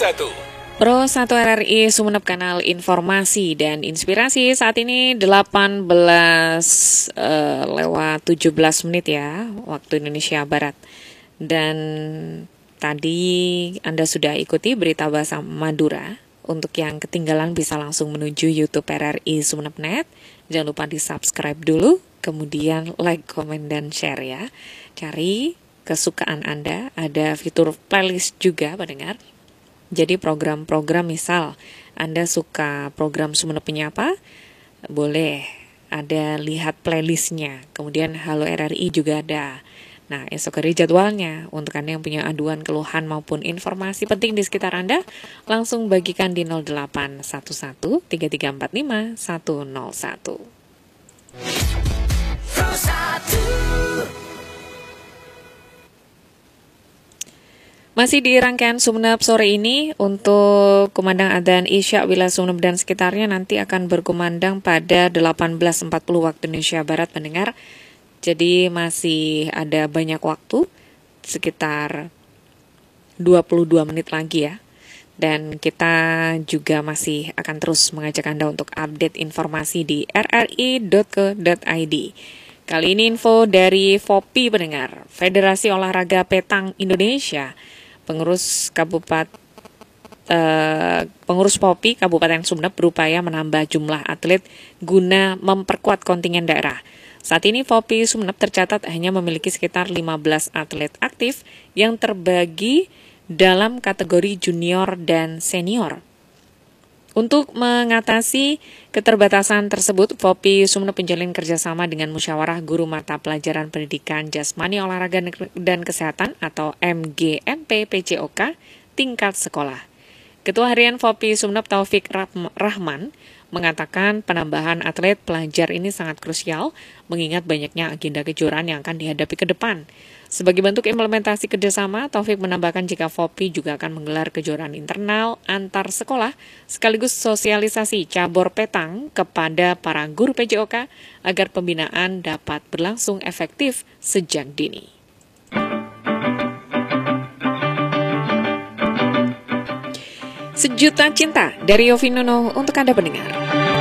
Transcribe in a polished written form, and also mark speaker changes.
Speaker 1: Pro 1 RRI Sumeneb, kanal informasi dan inspirasi. Saat ini 18:17 ya, waktu Indonesia Barat. Dan tadi Anda sudah ikuti berita bahasa Madura. Untuk yang ketinggalan bisa langsung menuju YouTube RRI Sumeneb.net. Jangan lupa di-subscribe dulu, kemudian like, komen, dan share ya. Cari kesukaan Anda, ada fitur playlist juga pendengar. Jadi program-program, misal Anda suka program Sumeneb Menyapa, boleh ada lihat playlistnya. Kemudian Halo RRI juga ada. Nah, esok hari jadwalnya. Untuk Anda yang punya aduan, keluhan maupun informasi penting di sekitar Anda, langsung bagikan di 0811 3345 101. Masih di rangkaian Sumeneb sore ini, untuk kumandang adzan Isya wilayah Sumeneb dan sekitarnya nanti akan berkumandang pada 18.40 waktu Indonesia Barat pendengar. Jadi masih ada banyak waktu, sekitar 22 menit lagi ya. Dan kita juga masih akan terus mengajak Anda untuk update informasi di rri.co.id. Kali ini info dari FOPI pendengar, Federasi Olahraga Petang Indonesia. Pengurus POPI Kabupaten Sumeneb berupaya menambah jumlah atlet guna memperkuat kontingen daerah. Saat ini FOPI Sumeneb tercatat hanya memiliki sekitar 15 atlet aktif yang terbagi dalam kategori junior dan senior. Untuk mengatasi keterbatasan tersebut, FOPI Sumeneb menjalin kerjasama dengan Musyawarah Guru Mata Pelajaran Pendidikan Jasmani Olahraga dan Kesehatan atau MGMP PJOK tingkat sekolah. Ketua Harian FOPI Sumeneb Taufik Rahman mengatakan penambahan atlet pelajar ini sangat krusial mengingat banyaknya agenda kejuaraan yang akan dihadapi ke depan. Sebagai bentuk implementasi kerjasama, Taufik menambahkan jika FOPI juga akan menggelar kejuaraan internal antar sekolah sekaligus sosialisasi cabur petang kepada para guru PJOK agar pembinaan dapat berlangsung efektif sejak dini. Sejuta cinta dari Yofi Nuno untuk Anda pendengar.